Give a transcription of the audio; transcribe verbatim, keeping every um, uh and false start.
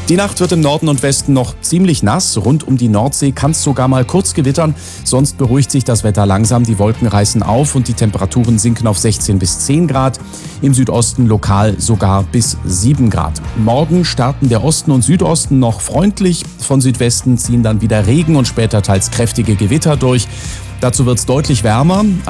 Die Nacht wird im Norden und Westen noch ziemlich nass. Rund um die Nordsee kann es sogar mal kurz gewittern. Sonst beruhigt sich das Wetter langsam. Die Wolken reißen auf und die Temperaturen sinken auf sechzehn bis zehn Grad. Im Südosten lokal sogar bis sieben Grad. Morgen starten der Osten und Südosten noch freundlich. Von Südwesten ziehen dann wieder Regen und später teils kräftige Gewitter durch. Dazu wird es deutlich wärmer.